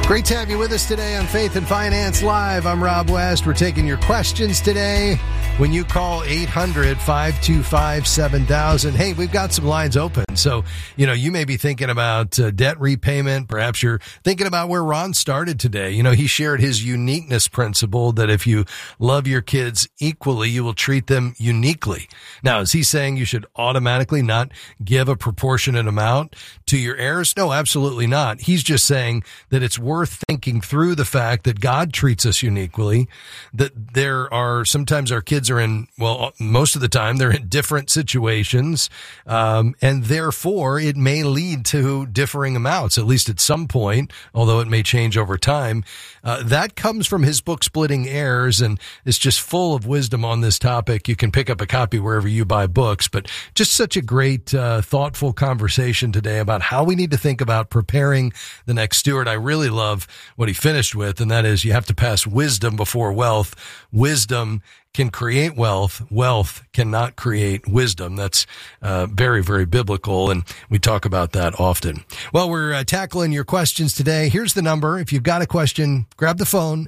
Great to have you with us today on Faith and Finance Live. I'm Rob West. We're taking your questions today. When you call 800-525-7000, hey, we've got some lines open. So, you may be thinking about debt repayment. Perhaps you're thinking about where Ron started today. He shared his uniqueness principle that if you love your kids equally, you will treat them uniquely. Now, is he saying you should automatically not give a proportionate amount to your heirs? No, absolutely not. He's just saying that it's worth thinking through the fact that God treats us uniquely, that there are sometimes our kids are in, most of the time they're in different situations, and therefore it may lead to differing amounts, at least at some point, although it may change over time. That comes from his book, Splitting Heirs, and it's just full of wisdom on this topic. You can pick up a copy wherever you buy books, but just such a great, thoughtful conversation today about how we need to think about preparing the next steward. I really love what he finished with, and that is you have to pass wisdom before wealth. Wisdom can create wealth. Wealth cannot create wisdom. That's very, very biblical, and we talk about that often. Well, we're tackling your questions today. Here's the number. If you've got a question, grab the phone,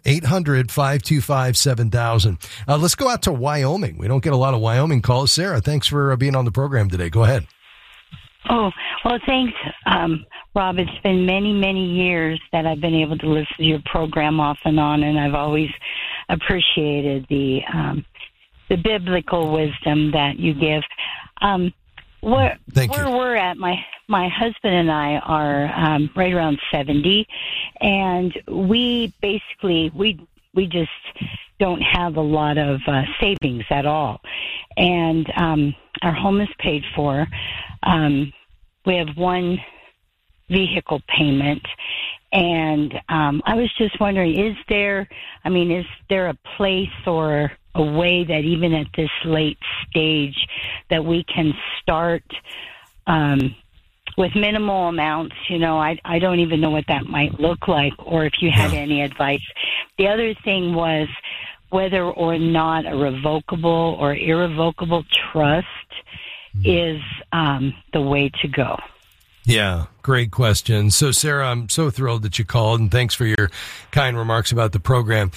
800-525-7000. Let's go out to Wyoming. We don't get a lot of Wyoming calls. Sarah, thanks for being on the program today. Go ahead. Oh, well, thanks, Rob. It's been many, many years that I've been able to listen to your program off and on, and I've always appreciated the biblical wisdom that you give. Where we're at, my husband and I are right around 70, and we basically we just don't have a lot of savings at all, and our home is paid for. We have one vehicle payment, and I was just wondering, is there a place or a way that even at this late stage that we can start with minimal amounts? I don't even know what that might look like, or if you had any advice. The other thing was whether or not a revocable or irrevocable trust is the way to go. Yeah, great question. So, Sarah, I'm so thrilled that you called, and thanks for your kind remarks about the program.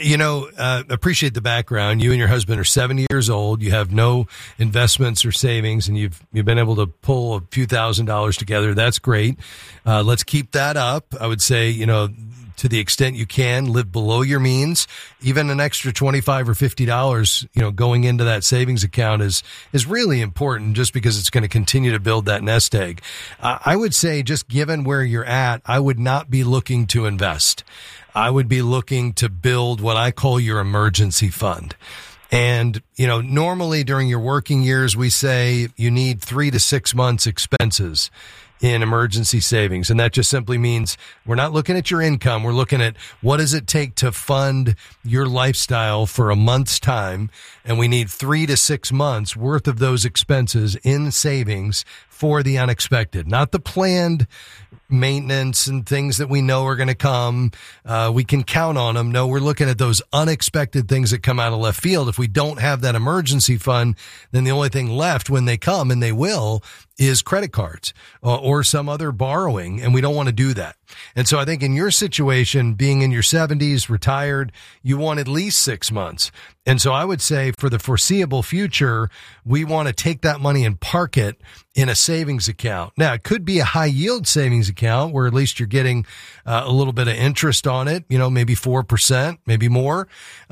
Appreciate the background. You and your husband are 70 years old. You have no investments or savings, and you've been able to pull a few $1,000s together. That's great. Let's keep that up. I would say, to the extent you can, live below your means. Even an extra $25 or $50, going into that savings account is really important, just because it's going to continue to build that nest egg. I would say, just given where you're at, I would not be looking to invest. I would be looking to build what I call your emergency fund. And, normally during your working years, we say you need 3 to 6 months expenses in emergency savings. And that just simply means we're not looking at your income. We're looking at what does it take to fund your lifestyle for a month's time. And we need 3 to 6 months worth of those expenses in savings for the unexpected, not the planned maintenance and things that we know are going to come. We can count on them. No, we're looking at those unexpected things that come out of left field. If we don't have that emergency fund, then the only thing left when they come, and they will, is credit cards or some other borrowing. And we don't want to do that. And so I think in your situation, being in your 70s, retired, you want at least 6 months. And so I would say for the foreseeable future, we want to take that money and park it in a savings account. Now, it could be a high yield savings account where at least you're getting a little bit of interest on it, maybe 4%, maybe more.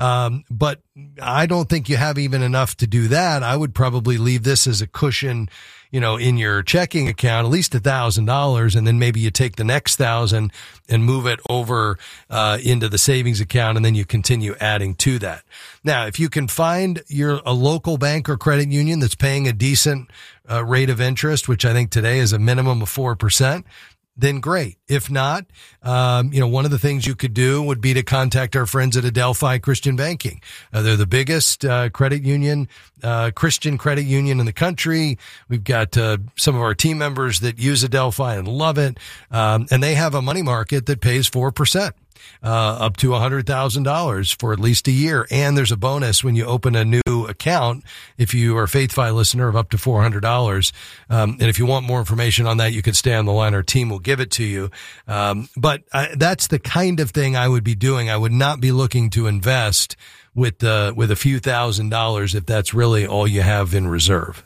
But I don't think you have even enough to do that. I would probably leave this as a cushion, in your checking account, at least $1,000, and then maybe you take the next 1,000 and move it over into the savings account, and then you continue adding to that. Now, if you can find a local bank or credit union that's paying a decent rate of interest, which I think today is a minimum of 4%, then great. If not, one of the things you could do would be to contact our friends at Adelphi Christian Banking. They're the biggest credit union, Christian credit union in the country. We've got some of our team members that use Adelphi and love it. And they have a money market that pays 4%. up to $100,000 for at least a year. And there's a bonus when you open a new account if you are a FaithFi listener of up to $400. And if you want more information on that, you can stay on the line. Our team will give it to you. But that's the kind of thing I would be doing. I would not be looking to invest with a few $1,000s if that's really all you have in reserve.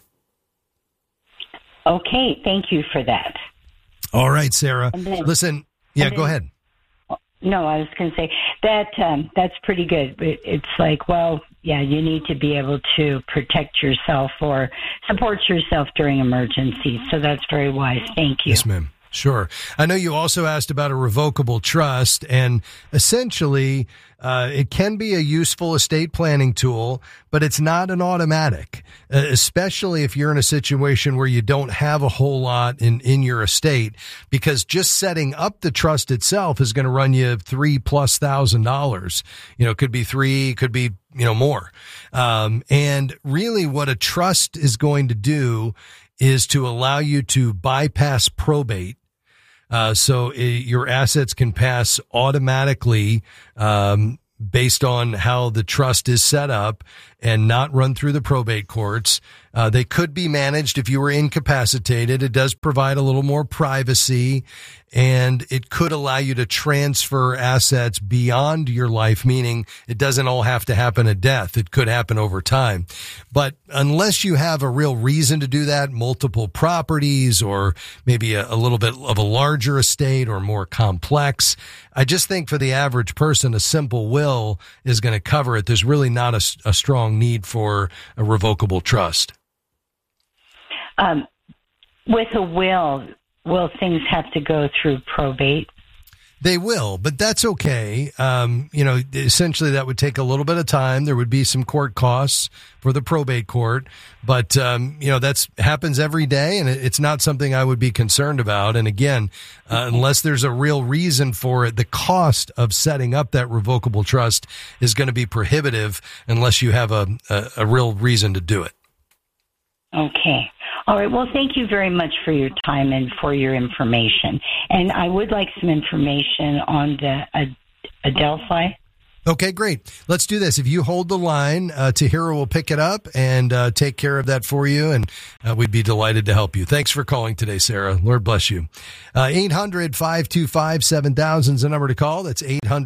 Okay, thank you for that. All right, Sarah. Listen, go ahead. No, I was going to say that's pretty good. It's like, well, yeah, you need to be able to protect yourself or support yourself during emergencies. So that's very wise. Thank you. Yes, ma'am. Sure. I know you also asked about a revocable trust, and essentially it can be a useful estate planning tool, but it's not an automatic, especially if you're in a situation where you don't have a whole lot in your estate, because just setting up the trust itself is going to run you $3,000+. It could be $3,000, could be, more. And really what a trust is going to do is to allow you to bypass probate. So your assets can pass automatically, based on how the trust is set up and not run through the probate courts. They could be managed if you were incapacitated. It does provide a little more privacy, and it could allow you to transfer assets beyond your life, meaning it doesn't all have to happen at death. It could happen over time. But unless you have a real reason to do that, multiple properties or maybe a little bit of a larger estate or more complex, I just think for the average person, a simple will is going to cover it. There's really not a strong need for a revocable trust. With a will things have to go through probate? They will, but that's okay. Essentially that would take a little bit of time. There would be some court costs for the probate court, but, that's happens every day, and it's not something I would be concerned about. And again, unless there's a real reason for it, the cost of setting up that revocable trust is going to be prohibitive unless you have a real reason to do it. Okay. All right. Well, thank you very much for your time and for your information. And I would like some information on the Adelphi. Okay, great. Let's do this. If you hold the line, Tahira will pick it up and take care of that for you, and we'd be delighted to help you. Thanks for calling today, Sarah. Lord bless you. 800-525-7000 is the number to call. That's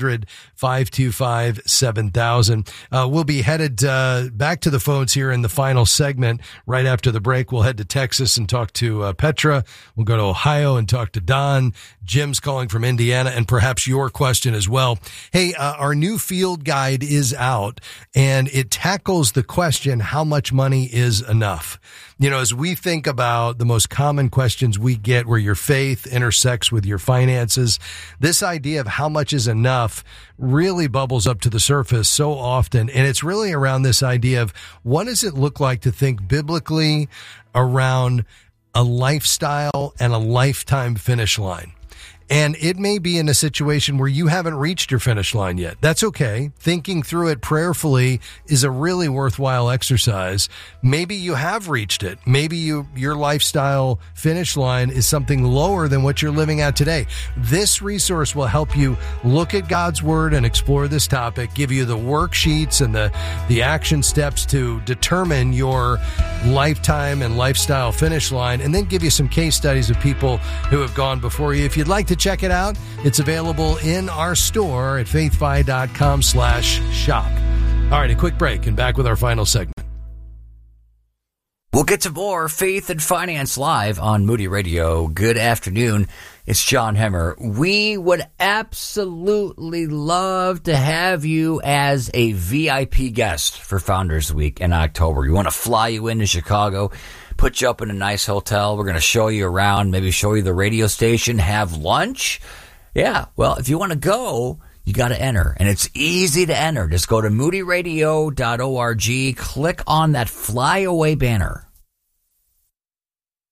800-525-7000. We'll be headed back to the phones here in the final segment. Right after the break, we'll head to Texas and talk to Petra. We'll go to Ohio and talk to Don. Jim's calling from Indiana, and perhaps your question as well. Hey, our new field guide is out, and it tackles the question, how much money is enough? As we think about the most common questions we get where your faith intersects with your finances, this idea of how much is enough really bubbles up to the surface so often. And it's really around this idea of what does it look like to think biblically around a lifestyle and a lifetime finish line. And it may be in a situation where you haven't reached your finish line yet. That's okay. Thinking through it prayerfully is a really worthwhile exercise. Maybe you have reached it. Maybe your lifestyle finish line is something lower than what you're living at today. This resource will help you look at God's Word and explore this topic, give you the worksheets and the action steps to determine your lifetime and lifestyle finish line, and then give you some case studies of people who have gone before you. If you'd like to check it out, it's available in our store at faithfi.com/shop. All right, a quick break and back with our final segment. We'll get to more Faith and Finance Live on Moody Radio. Good afternoon. It's John Hemmer. We would absolutely love to have you as a VIP guest for Founders Week in October. We want to fly you into Chicago, put you up in a nice hotel. We're going to show you around, maybe show you the radio station, have lunch. Yeah, well, if you want to go, you got to enter, and it's easy to enter. Just go to moodyradio.org, click on that flyaway banner.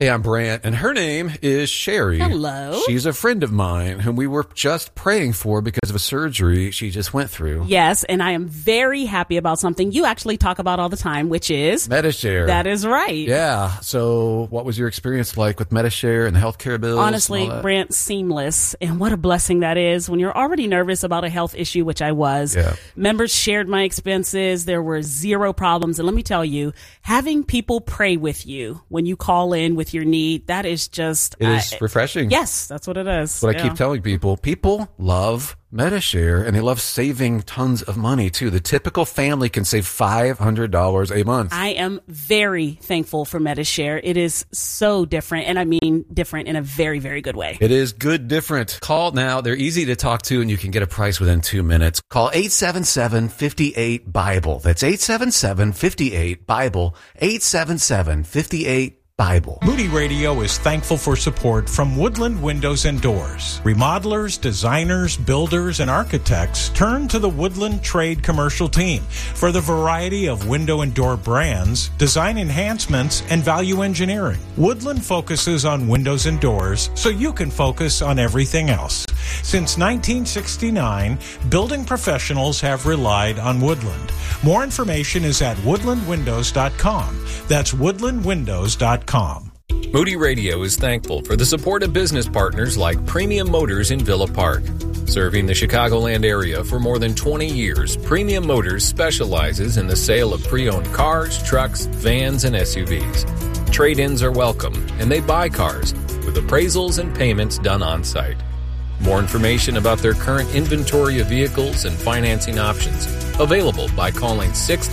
Hey, I'm Brant, and her name is Sherry. Hello. She's a friend of mine whom we were just praying for because of a surgery she just went through. Yes, and I am very happy about something you actually talk about all the time, which is Medi-Share. That is right. Yeah. So what was your experience like with Medi-Share and the healthcare bills? Honestly, Brent, seamless. And what a blessing that is when you're already nervous about a health issue, which I was. Yeah. Members shared my expenses. There were zero problems. And let me tell you, having people pray with you when you call in with your need, that is just... It is refreshing. Yes, that's what it is. That's what I keep telling people. People love Medi-Share, and they love saving tons of money, too. The typical family can save $500 a month. I am very thankful for Medi-Share. It is so different, and I mean different in a very, very good way. It is good different. Call now. They're easy to talk to, and you can get a price within 2 minutes. Call 877-58-BIBLE. That's 877-58-BIBLE. 877-58-BIBLE. Moody Radio is thankful for support from Woodland Windows and Doors. Remodelers, designers, builders, and architects turn to the Woodland Trade Commercial Team for the variety of window and door brands, design enhancements, and value engineering. Woodland focuses on windows and doors so you can focus on everything else. Since 1969, building professionals have relied on Woodland. More information is at woodlandwindows.com. That's woodlandwindows.com. Moody Radio is thankful for the support of business partners like Premium Motors in Villa Park. Serving the Chicagoland area for more than 20 years, Premium Motors specializes in the sale of pre-owned cars, trucks, vans, and SUVs. Trade-ins are welcome, and they buy cars, with appraisals and payments done on-site. More information about their current inventory of vehicles and financing options available by calling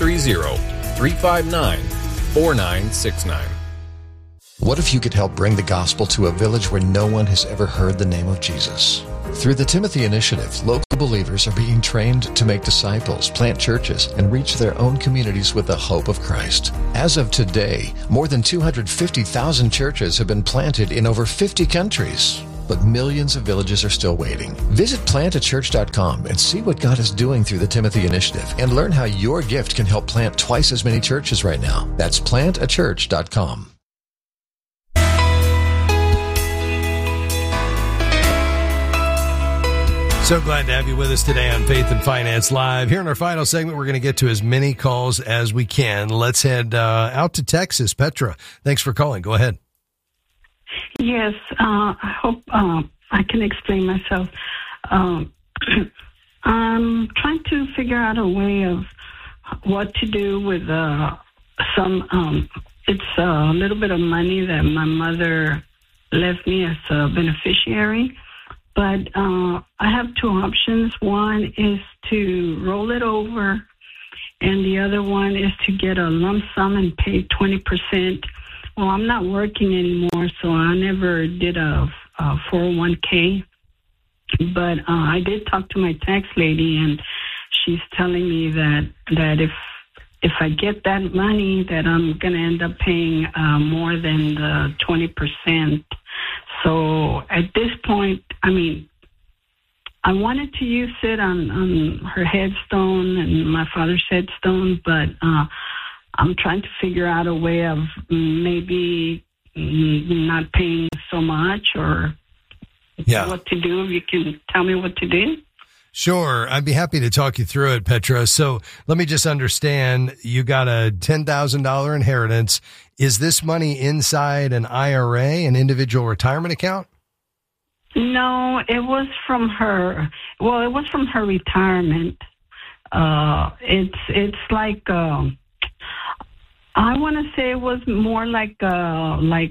630-359-4969. What if you could help bring the gospel to a village where no one has ever heard the name of Jesus? Through the Timothy Initiative, local believers are being trained to make disciples, plant churches, and reach their own communities with the hope of Christ. As of today, more than 250,000 churches have been planted in over 50 countries. But millions of villages are still waiting. Visit plantachurch.com and see what God is doing through the Timothy Initiative and learn how your gift can help plant twice as many churches right now. That's plantachurch.com. So glad to have you with us today on Faith and Finance Live. Here in our final segment, we're going to get to as many calls as we can. Let's head out to Texas. Petra, thanks for calling. Go ahead. Yes, I hope I can explain myself. I'm trying to figure out a way of what to do with it's a little bit of money that my mother left me as a beneficiary. But I have two options. One is to roll it over, and the other one is to get a lump sum and pay 20%. Well, I'm not working anymore, so I never did a 401k. But I did talk to my tax lady, and she's telling me that if I get that money, that I'm going to end up paying more than the 20%. So at this point, I mean, I wanted to use it on her headstone and my father's headstone, but I'm trying to figure out a way of maybe not paying so much or what to do. If you can tell me what to do. Sure. I'd be happy to talk you through it, Petra. So let me just understand, you got a $10,000 inheritance. Is this money inside an IRA, an individual retirement account? No, it was from her. Well, it was from her retirement. It's like, I want to say it was more like what do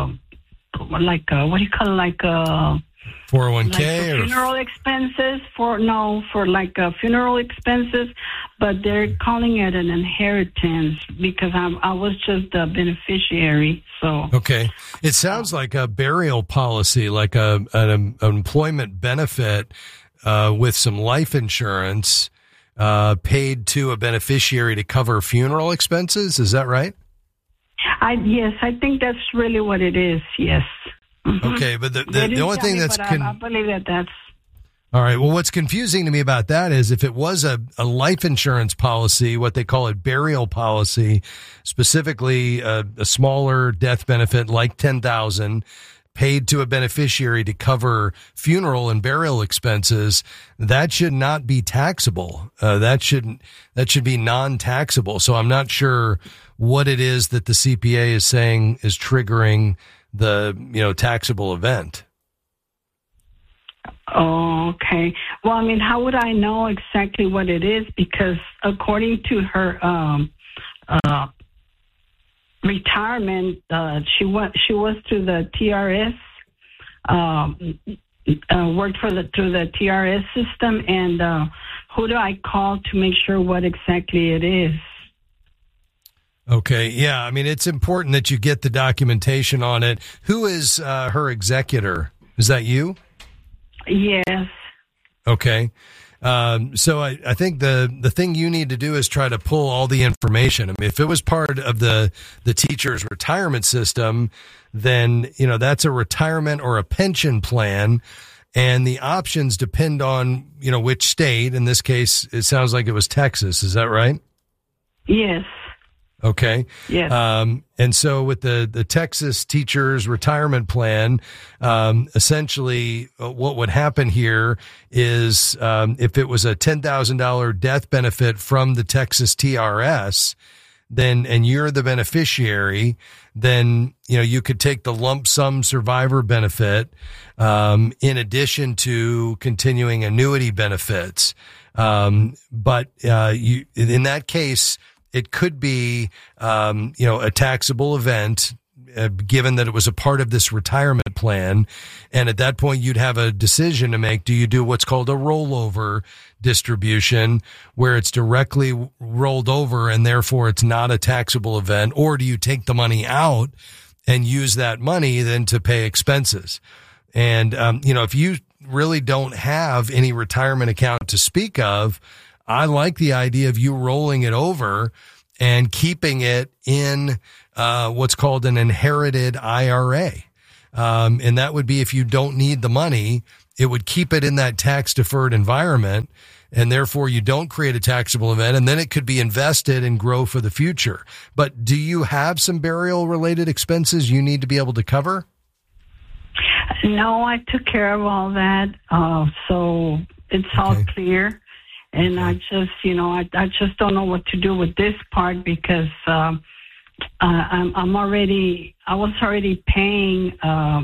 you call it? Like 401k or funeral expenses for funeral expenses, but they're calling it an inheritance because I was just a beneficiary. So okay, it sounds like a burial policy, like an employment benefit with some life insurance paid to a beneficiary to cover funeral expenses. Is that right? Yes, I think that's really what it is. Yes. Okay, but the only thing that's I believe that's All right. Well, what's confusing to me about that is if it was a life insurance policy, what they call a burial policy, specifically a smaller death benefit like $10,000 paid to a beneficiary to cover funeral and burial expenses, that should not be taxable. That should be non-taxable. So I'm not sure what it is that the CPA is saying is triggering the, taxable event. Oh, okay. Well, I mean, how would I know exactly what it is? Because according to her retirement, she was through the TRS, worked through the TRS system, and who do I call to make sure what exactly it is? Okay, yeah. I mean, it's important that you get the documentation on it. Who is her executor? Is that you? Yes. Okay. So I think the thing you need to do is try to pull all the information. I mean, if it was part of the teacher's retirement system, then, that's a retirement or a pension plan. And the options depend on, which state. In this case, it sounds like it was Texas. Is that right? Yes. Okay. Yes. And so with the Texas teachers retirement plan, essentially what would happen here is, if it was a $10,000 death benefit from the Texas TRS, then, and you're the beneficiary, then, you could take the lump sum survivor benefit, in addition to continuing annuity benefits. But in that case, it could be, a taxable event, given that it was a part of this retirement plan. And at that point, you'd have a decision to make. Do you do what's called a rollover distribution, where it's directly rolled over and therefore it's not a taxable event? Or do you take the money out and use that money then to pay expenses? And, if you really don't have any retirement account to speak of, I like the idea of you rolling it over and keeping it in what's called an inherited IRA. And that would be, if you don't need the money, it would keep it in that tax-deferred environment, and therefore you don't create a taxable event, and then it could be invested and grow for the future. But do you have some burial-related expenses you need to be able to cover? No, I took care of all that, so it's all clear. And I just, I just don't know what to do with this part, because I was already paying,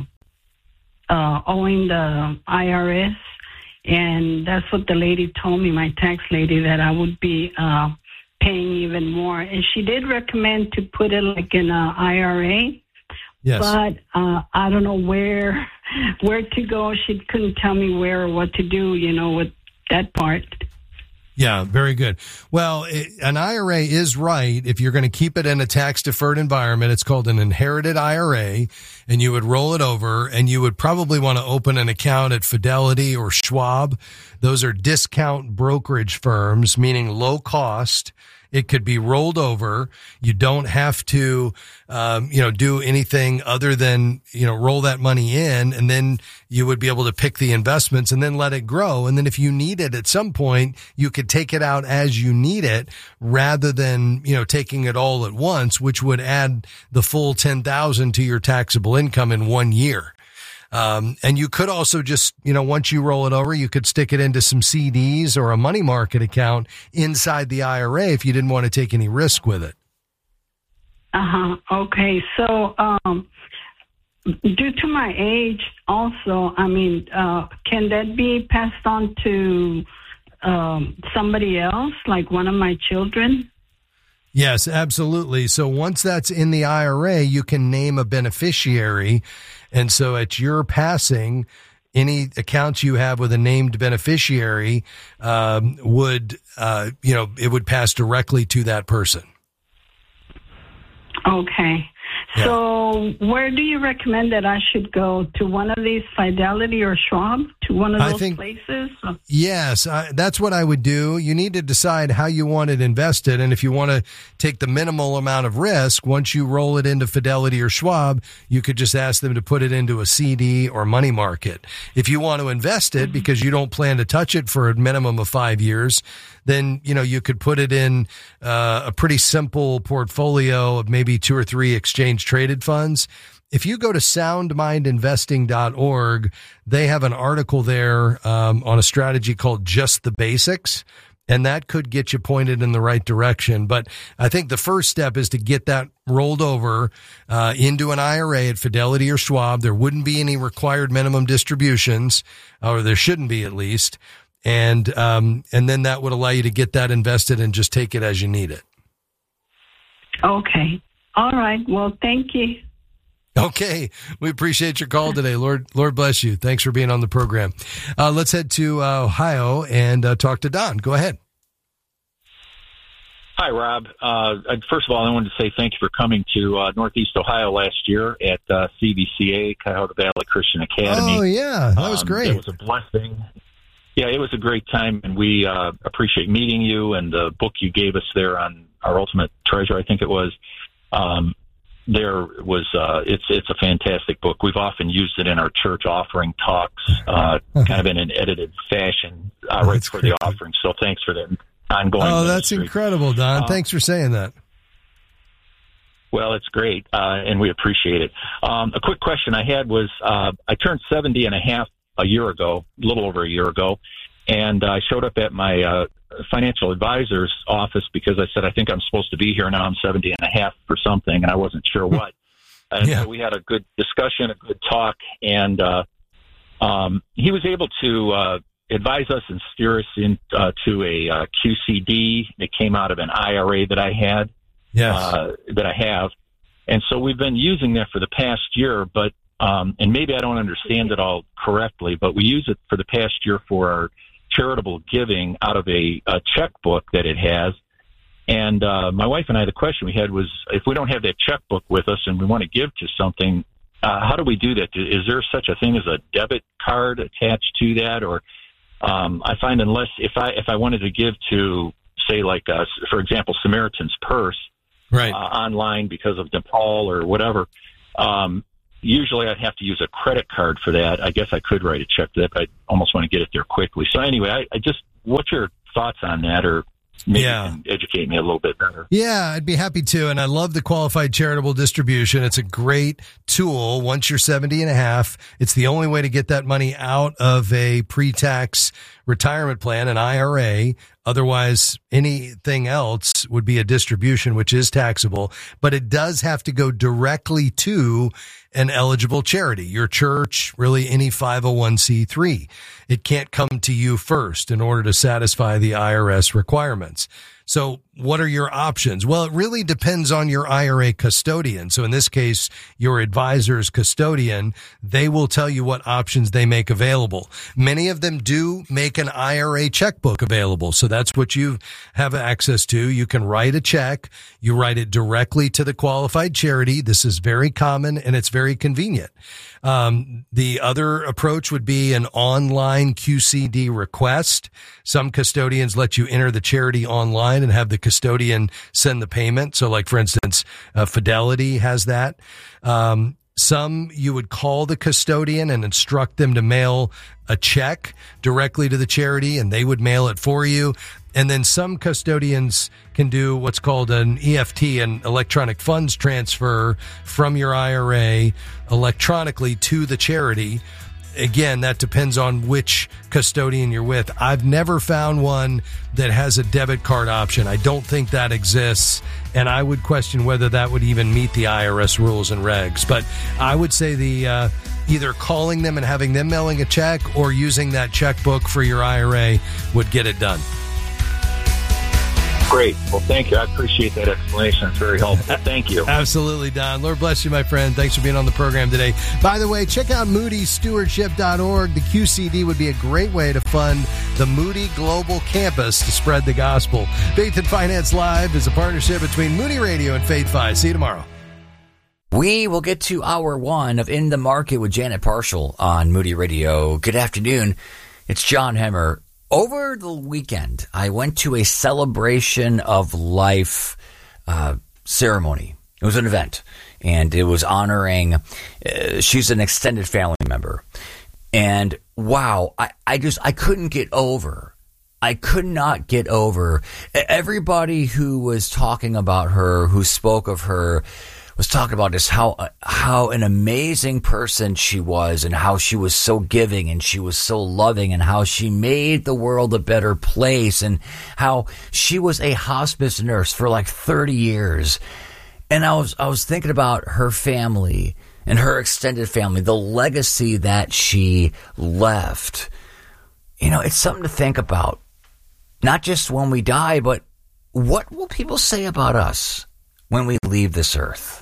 owing the IRS, and that's what the lady told me, my tax lady, that I would be paying even more. And she did recommend to put it like in an IRA. Yes. But I don't know where to go. She couldn't tell me where or what to do, with that part. Yeah, very good. Well, an IRA is right. If you're going to keep it in a tax-deferred environment, it's called an inherited IRA, and you would roll it over, and you would probably want to open an account at Fidelity or Schwab. Those are discount brokerage firms, meaning low cost. It could be rolled over. You don't have to, do anything other than, roll that money in, and then you would be able to pick the investments and then let it grow. And then if you need it at some point, you could take it out as you need it, rather than, taking it all at once, which would add the full $10,000 to your taxable income in 1 year. And you could also just, once you roll it over, you could stick it into some CDs or a money market account inside the IRA if you didn't want to take any risk with it. Okay. So, due to my age also, can that be passed on to, somebody else, like one of my children? Yes, absolutely. So once that's in the IRA, you can name a beneficiary. And so at your passing, any accounts you have with a named beneficiary would pass directly to that person. Okay. Yeah. So where do you recommend that I should go? To one of these, Fidelity or Schwab? To one of those places? Yes, that's what I would do. You need to decide how you want it invested. And if you want to take the minimal amount of risk, once you roll it into Fidelity or Schwab, you could just ask them to put it into a CD or money market. If you want to invest it because you don't plan to touch it for a minimum of 5 years, then, you could put it in a pretty simple portfolio of maybe 2 or 3 exchange traded funds. If you go to soundmindinvesting.org, they have an article there on a strategy called Just the Basics, and that could get you pointed in the right direction. But I think the first step is to get that rolled over into an IRA at Fidelity or Schwab. There wouldn't be any required minimum distributions, or there shouldn't be at least. And then that would allow you to get that invested and just take it as you need it. Okay. All right. Well, thank you. Okay. We appreciate your call today. Lord bless you. Thanks for being on the program. Let's head to Ohio and talk to Don. Go ahead. Hi, Rob. First of all, I wanted to say thank you for coming to Northeast Ohio last year at CVCA, Cuyahoga Valley Christian Academy. Oh, yeah. That was great. It was a blessing. Yeah, it was a great time, and we appreciate meeting you and the book you gave us there on Our Ultimate Treasure, I think it was. It's a fantastic book. We've often used it in our church offering talks, kind of in an edited fashion, right before the offering. So thanks for that ongoing. Oh, that's ministry. incredible, Don. Thanks for saying that. Well, it's great, and we appreciate it. A quick question I had was, I turned 70 and a half a year ago, a little over a year ago, and I showed up at my financial advisor's office because I said, I think I'm supposed to be here now. I'm 70 and a half for something, and I wasn't sure what. And so we had a good discussion, a good talk, and he was able to advise us and steer us into a QCD that came out of an IRA that I had, that I have. And so we've been using that for the past year, but and maybe I don't understand it all correctly, but we use it for the past year for our charitable giving out of a checkbook that it has. And my wife and I, the question we had was, if we don't have that checkbook with us and we want to give to something, how do we do that? Is there such a thing as a debit card attached to that? Or I find unless if I wanted to give to, say, like, for example, Samaritan's Purse online because of Nepal or whatever, usually I'd have to use a credit card for that. I guess I could write a check to that, but I almost want to get it there quickly. So anyway, I just, what's your thoughts on that, or maybe you can educate me a little bit better? Yeah, I'd be happy to. And I love the qualified charitable distribution. It's a great tool. Once you're 70 and a half, it's the only way to get that money out of a pre-tax retirement plan, an IRA. Otherwise, anything else would be a distribution, which is taxable, but it does have to go directly to an eligible charity, your church, really any 501c3. It can't come to you first in order to satisfy the IRS requirements. So what are your options? Well, it really depends on your IRA custodian. So in this case, your advisor's custodian, they will tell you what options they make available. Many of them do make an IRA checkbook available. So that's what you have access to. You can write a check. You write it directly to the qualified charity. This is very common and it's very convenient. The other approach would be an online QCD request. Some custodians let you enter the charity online and have the custodian send the payment. So like, for instance, Fidelity has that. Some you would call the custodian and instruct them to mail a check directly to the charity and they would mail it for you. And then some custodians can do what's called an EFT, an electronic funds transfer from your IRA electronically to the charity. Again, that depends on which custodian you're with. I've never found one that has a debit card option. I don't think that exists, and I would question whether that would even meet the IRS rules and regs. But I would say the either calling them and having them mailing a check or using that checkbook for your IRA would get it done. Great. Well, thank you. I appreciate that explanation. It's very helpful. Thank you. Absolutely, Don. Lord bless you, my friend. Thanks for being on the program today. By the way, check out moodystewardship.org. The QCD would be a great way to fund the Moody Global Campus to spread the gospel. Faith and Finance Live is a partnership between Moody Radio and Faith Fi. See you tomorrow. We will get to hour one of In the Market with Janet Parshall on Moody Radio. Good afternoon. It's John Hemmer. Over the weekend, I went to a celebration of life ceremony. It was an event, and it was honoring, she's an extended family member. And wow, I couldn't get over. I could not get over. Everybody who was talking about her, who spoke of her, was talking about just how an amazing person she was, and how she was so giving, and she was so loving, and how she made the world a better place, and how she was a hospice nurse for like 30 years. And I was thinking about her family and her extended family, the legacy that she left. You know, it's something to think about. Not just when we die, but what will people say about us when we leave this earth?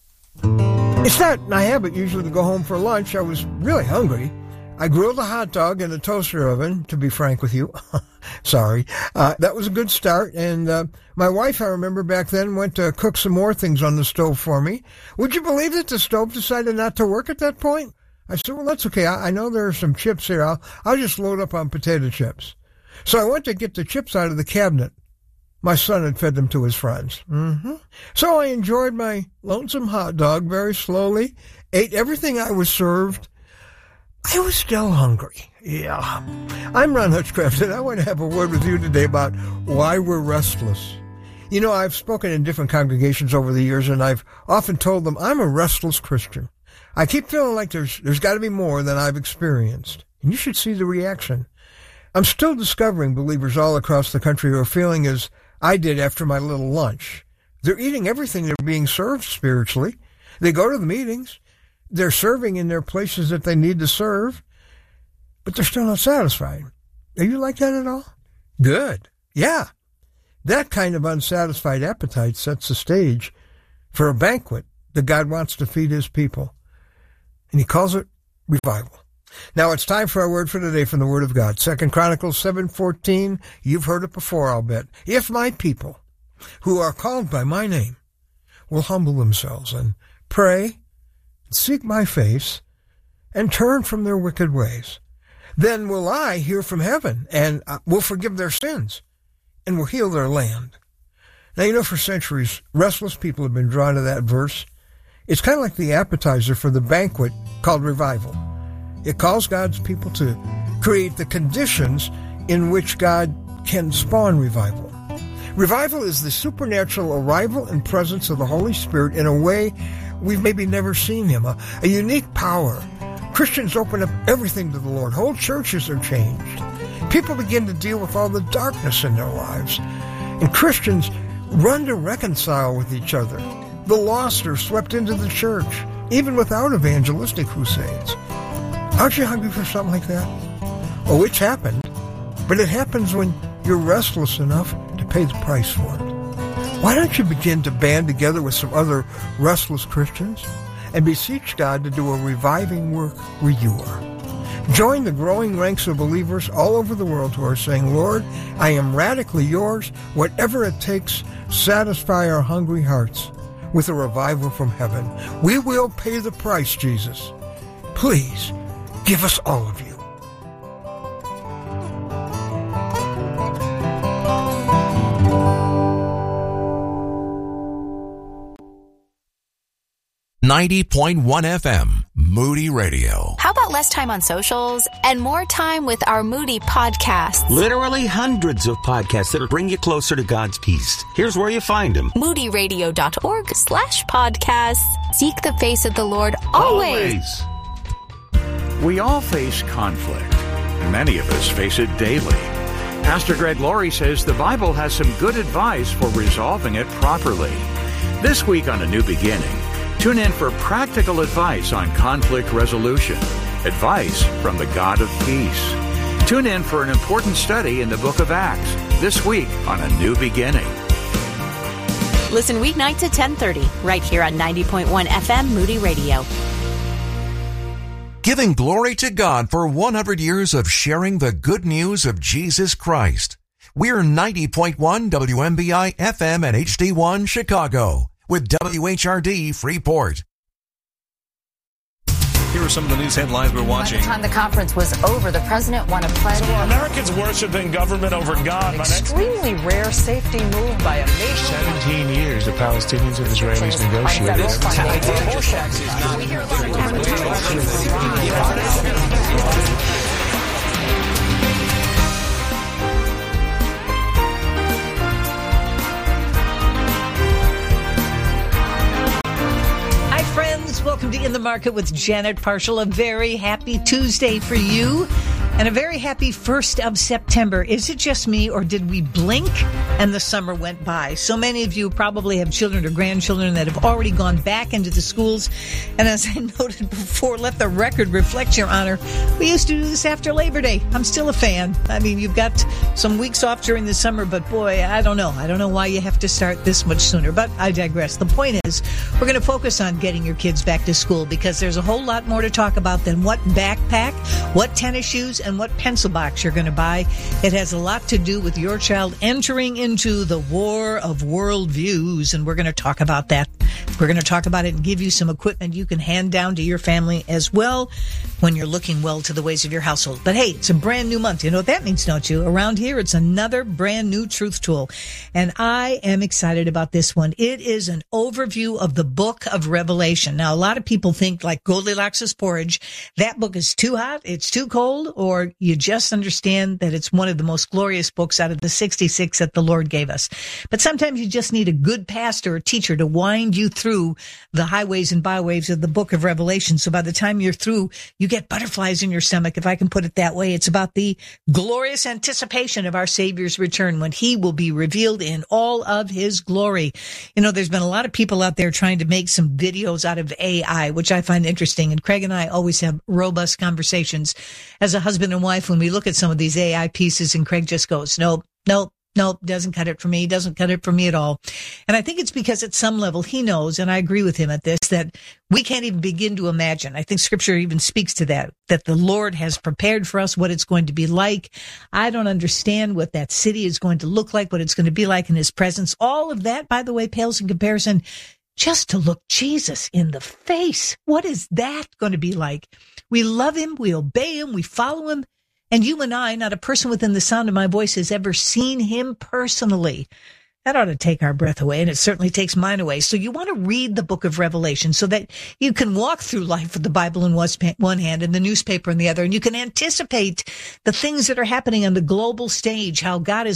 It's not my habit usually to go home for lunch. I was really hungry. I grilled a hot dog in a toaster oven, to be frank with you. Sorry. That was a good start. And my wife, I remember back then, went to cook some more things on the stove for me. Would you believe that the stove decided not to work at that point? I said, well, that's okay. I know there are some chips here. I'll just load up on potato chips. So I went to get the chips out of the cabinet. My son had fed them to his friends. So I enjoyed my lonesome hot dog very slowly, ate everything I was served. I was still hungry. Yeah. I'm Ron Hutchcraft, and I want to have a word with you today about why we're restless. You know, I've spoken in different congregations over the years, and I've often told them I'm a restless Christian. I keep feeling like there's got to be more than I've experienced. And you should see the reaction. I'm still discovering believers all across the country who are feeling as I did after my little lunch. They're eating everything they're being served spiritually. They go to the meetings. They're serving in their places that they need to serve, but they're still not satisfied. Are you like that at all? Good. Yeah. That kind of unsatisfied appetite sets the stage for a banquet that God wants to feed his people. And he calls it revival. Now it's time for our word for today from the Word of God. 2 Chronicles 7:14. You've heard it before, I'll bet. If my people, who are called by my name, will humble themselves and pray, seek my face, and turn from their wicked ways, then will I hear from heaven and will forgive their sins and will heal their land. Now, you know, for centuries, restless people have been drawn to that verse. It's kind of like the appetizer for the banquet called revival. It calls God's people to create the conditions in which God can spawn revival. Revival is the supernatural arrival and presence of the Holy Spirit in a way we've maybe never seen him, a unique power. Christians open up everything to the Lord. Whole churches are changed. People begin to deal with all the darkness in their lives. And Christians run to reconcile with each other. The lost are swept into the church, even without evangelistic crusades. Aren't you hungry for something like that? Oh, it's happened. But it happens when you're restless enough to pay the price for it. Why don't you begin to band together with some other restless Christians and beseech God to do a reviving work where you are? Join the growing ranks of believers all over the world who are saying, Lord, I am radically yours. Whatever it takes, satisfy our hungry hearts with a revival from heaven. We will pay the price, Jesus. Please, give us all of you. .1 FM, Moody Radio. How about less time on socials and more time with our Moody podcasts? Literally hundreds of podcasts that'll bring you closer to God's peace. Here's where you find them. moodyradio.org/podcasts. Seek the face of the Lord always. We all face conflict. Many of us face it daily. Pastor Greg Laurie says the Bible has some good advice for resolving it properly. This week on A New Beginning, tune in for practical advice on conflict resolution. Advice from the God of peace. Tune in for an important study in the book of Acts this week on A New Beginning. Listen weeknights at 10:30 right here on 90.1 FM Moody Radio. Giving glory to God for 100 years of sharing the good news of Jesus Christ. We're 90.1 WMBI FM and HD1 Chicago with WHRD Freeport. Here are some of the news headlines we're watching. By the time the conference was over, the president won a pledge. So Americans worshiping government over God. Extremely rare safety move by a nation. 17 years the Palestinians and Israelis negotiated. Welcome to In the Market with Janet Parshall. A very happy Tuesday for you and a very happy 1st of September. Is it just me, or did we blink and the summer went by? So many of you probably have children or grandchildren that have already gone back into the schools. And as I noted before, let the record reflect, Your Honor, we used to do this after Labor Day. I'm still a fan. I mean, you've got some weeks off during the summer, but boy, I don't know. I don't know why you have to start this much sooner, but I digress. The point is, we're going to focus on getting your kids back to school because there's a whole lot more to talk about than what backpack, what tennis shoes, and what pencil box you're going to buy. It has a lot to do with your child entering into the war of worldviews, and we're going to talk about that. We're going to talk about it and give you some equipment you can hand down to your family as well when you're looking well to the ways of your household. But hey, it's a brand new month. You know what that means, don't you? Around here, it's another brand new truth tool, and I am excited about this one. It is an overview of the book of Revelation. Now, a lot of people think like Goldilocks' porridge, that book is too hot, it's too cold, or you just understand that it's one of the most glorious books out of the 66 that the Lord gave us. But sometimes you just need a good pastor or teacher to wind you through the highways and byways of the book of Revelation. So by the time you're through, you get butterflies in your stomach, if I can put it that way. It's about the glorious anticipation of our Savior's return when he will be revealed in all of his glory. You know, there's been a lot of people out there trying to make some videos out of AI, which I find interesting. And Craig and I always have robust conversations as a husband and wife when we look at some of these AI pieces, and Craig just goes, nope, doesn't cut it for me, doesn't cut it for me at all. And I think it's because at some level he knows, and I agree with him at this, that we can't even begin to imagine. I think Scripture even speaks to that the Lord has prepared for us what it's going to be like. I don't understand what that city is going to look like, what it's going to be like in his presence. All of that, by the way, pales in comparison just to look Jesus in the face. What is that going to be like? We love him, we obey him, we follow him. And you and I, not a person within the sound of my voice, has ever seen him personally. That ought to take our breath away, and it certainly takes mine away. So you want to read the book of Revelation so that you can walk through life with the Bible in one hand and the newspaper in the other, and you can anticipate the things that are happening on the global stage, how God is